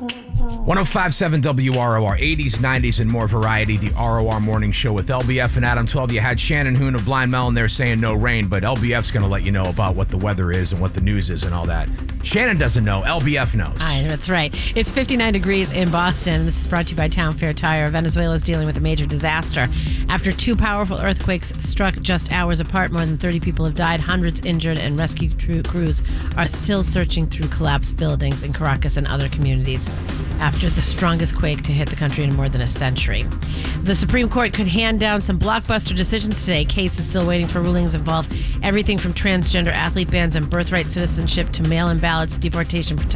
105.7 WROR, 80s, 90s, and more variety. The ROR Morning Show with LBF and Adam 12. You had Shannon Hoon of Blind Melon there saying no rain, but LBF's going to let you know about what the weather is and what the news is and all that. Shannon doesn't know. LBF knows. That's right. It's 59 degrees in Boston. This is brought to you by Town Fair Tire. Venezuela is dealing with a major disaster. After two powerful earthquakes struck just hours apart, more than 30 people have died, hundreds injured, and rescue crews are still searching through collapsed buildings in Caracas and other communities after the strongest quake to hit the country in more than a century. The Supreme Court could hand down some blockbuster decisions today. Case is still waiting for rulings involve everything from transgender athlete bans and birthright citizenship to mail-in ballots, deportation protection,